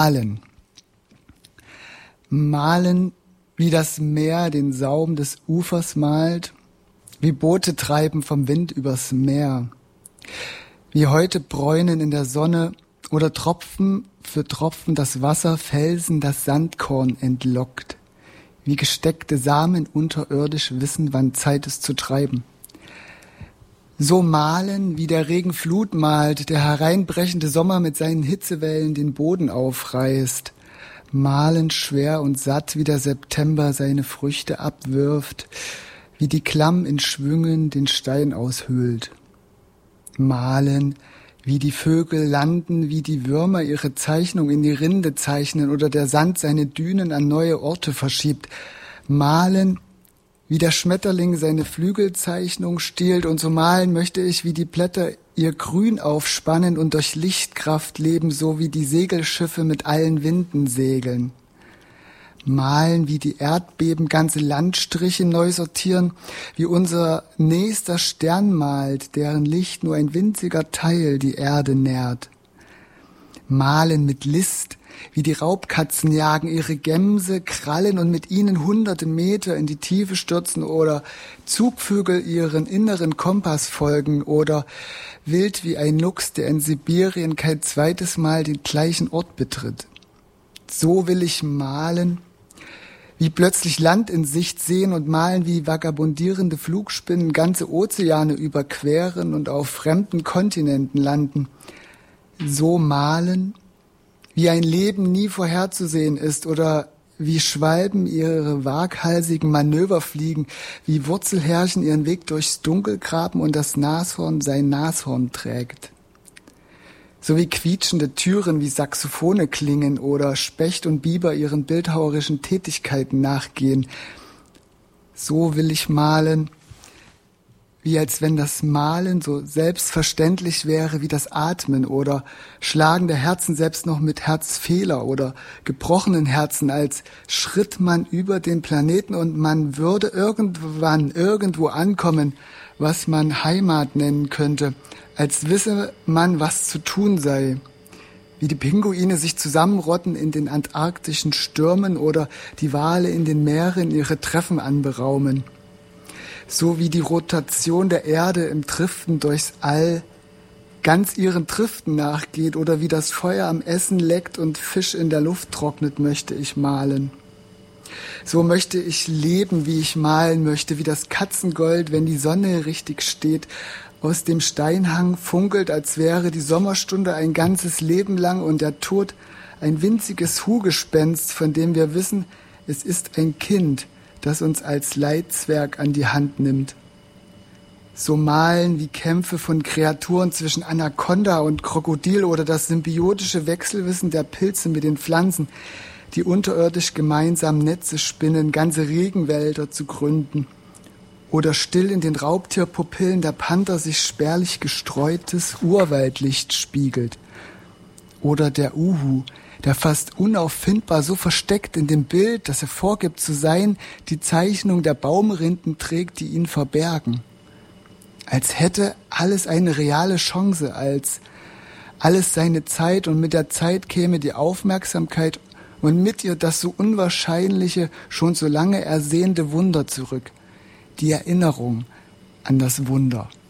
Malen. Malen, wie das Meer den Saum des Ufers malt, wie Boote treiben vom Wind übers Meer, wie heute bräunen in der Sonne oder Tropfen für Tropfen das Wasser Felsen das Sandkorn entlockt, wie gesteckte Samen unterirdisch wissen, wann Zeit ist zu treiben. So malen, wie der Regen Flut malt, der hereinbrechende Sommer mit seinen Hitzewellen den Boden aufreißt. Malen schwer und satt, wie der September seine Früchte abwirft, wie die Klamm in Schwüngen den Stein aushöhlt. Malen, wie die Vögel landen, wie die Würmer ihre Zeichnung in die Rinde zeichnen oder der Sand seine Dünen an neue Orte verschiebt. Malen, wie der Schmetterling seine Flügelzeichnung stiehlt, und so malen möchte ich, wie die Blätter ihr Grün aufspannen und durch Lichtkraft leben, so wie die Segelschiffe mit allen Winden segeln. Malen, wie die Erdbeben ganze Landstriche neu sortieren, wie unser nächster Stern malt, deren Licht nur ein winziger Teil die Erde nährt. Malen mit List, wie die Raubkatzen jagen ihre Gämse, krallen und mit ihnen hunderte Meter in die Tiefe stürzen oder Zugvögel ihren inneren Kompass folgen oder wild wie ein Luchs, der in Sibirien kein zweites Mal den gleichen Ort betritt. So will ich malen, wie plötzlich Land in Sicht sehen und malen, wie vagabundierende Flugspinnen ganze Ozeane überqueren und auf fremden Kontinenten landen. So malen, wie ein Leben nie vorherzusehen ist oder wie Schwalben ihre waghalsigen Manöver fliegen, wie Wurzelhärchen ihren Weg durchs Dunkel graben und das Nashorn sein Nashorn trägt. So wie quietschende Türen wie Saxophone klingen oder Specht und Biber ihren bildhauerischen Tätigkeiten nachgehen. So will ich malen, wie als wenn das Malen so selbstverständlich wäre wie das Atmen oder Schlagen der Herzen selbst noch mit Herzfehler oder gebrochenen Herzen, als schritt man über den Planeten und man würde irgendwann irgendwo ankommen, was man Heimat nennen könnte, als wisse man, was zu tun sei. Wie die Pinguine sich zusammenrotten in den antarktischen Stürmen oder die Wale in den Meeren ihre Treffen anberaumen. So wie die Rotation der Erde im Driften durchs All ganz ihren Driften nachgeht oder wie das Feuer am Essen leckt und Fisch in der Luft trocknet, möchte ich malen. So möchte ich leben, wie ich malen möchte, wie das Katzengold, wenn die Sonne richtig steht, aus dem Steinhang funkelt, als wäre die Sommerstunde ein ganzes Leben lang und der Tod ein winziges Hugespenst, von dem wir wissen, es ist ein Kind, das uns als Leitzwerg an die Hand nimmt. So malen wie Kämpfe von Kreaturen zwischen Anaconda und Krokodil oder das symbiotische Wechselwissen der Pilze mit den Pflanzen, die unterirdisch gemeinsam Netze spinnen, ganze Regenwälder zu gründen. Oder still in den Raubtierpupillen der Panther sich spärlich gestreutes Urwaldlicht spiegelt. Oder der Uhu, der fast unauffindbar so versteckt in dem Bild, das er vorgibt zu sein, die Zeichnung der Baumrinden trägt, die ihn verbergen. Als hätte alles eine reale Chance, als alles seine Zeit und mit der Zeit käme die Aufmerksamkeit und mit ihr das so unwahrscheinliche, schon so lange ersehnte Wunder zurück, die Erinnerung an das Wunder.